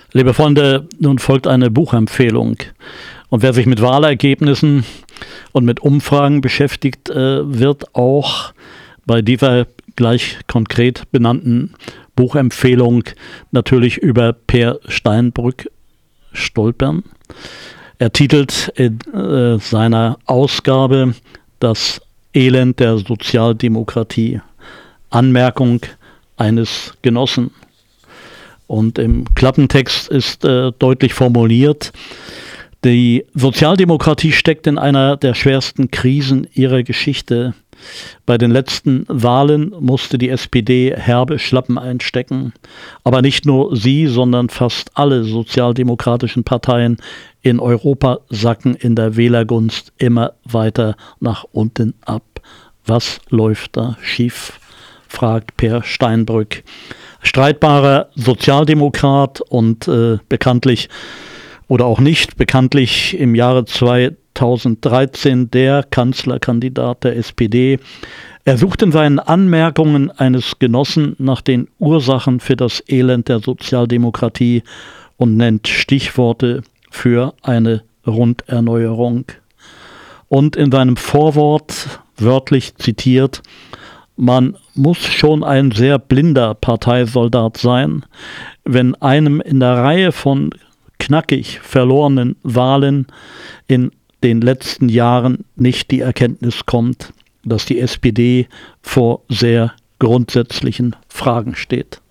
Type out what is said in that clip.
Liebe Freunde, nun folgt eine Buchempfehlung. Und wer sich mit Wahlergebnissen und mit Umfragen beschäftigt, wird auch bei dieser gleich konkret benannten Buchempfehlung natürlich über Peer Steinbrück stolpern. Er titelt in seiner Ausgabe Das Elend der Sozialdemokratie. Anmerkung eines Genossen. Und im Klappentext ist deutlich formuliert, die Sozialdemokratie steckt in einer der schwersten Krisen ihrer Geschichte. Bei den letzten Wahlen musste die SPD herbe Schlappen einstecken. Aber nicht nur sie, sondern fast alle sozialdemokratischen Parteien in Europa sacken in der Wählergunst immer weiter nach unten ab. Was läuft da schief? Fragt Peer Steinbrück. Streitbarer Sozialdemokrat und bekanntlich oder auch nicht bekanntlich im Jahre 2013 der Kanzlerkandidat der SPD. Er sucht in seinen Anmerkungen eines Genossen nach den Ursachen für das Elend der Sozialdemokratie und nennt Stichworte für eine Runderneuerung. Und in seinem Vorwort, wörtlich zitiert, man muss schon ein sehr blinder Parteisoldat sein, wenn einem in der Reihe von knackig verlorenen Wahlen in den letzten Jahren nicht die Erkenntnis kommt, dass die SPD vor sehr grundsätzlichen Fragen steht.